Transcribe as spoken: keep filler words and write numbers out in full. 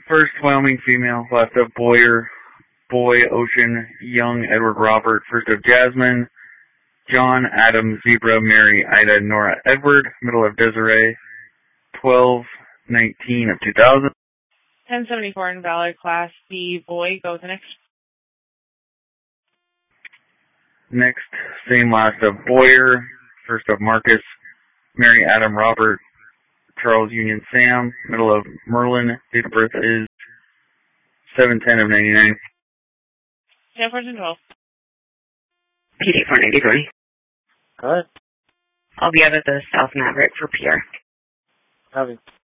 First, Wyoming female. Last of Boyer, Boy, Ocean, Young, Edward, Robert. First of Jasmine, John, Adam, Zebra, Mary, Ida, Nora, Edward. Middle of Desiree, twelve nineteen of two thousand. ten seventy-four invalid. Class B, Boy. Go with the next. Next, same last of Boyer. First of Marcus, Mary, Adam, Robert, Charles, Union, Sam. Middle of Merlin. Date of birth is seven ten of ninety-nine. ten fourteen twelve. P D four ninety-three. Go ahead. I'll be out of the South Maverick for P R. Copy.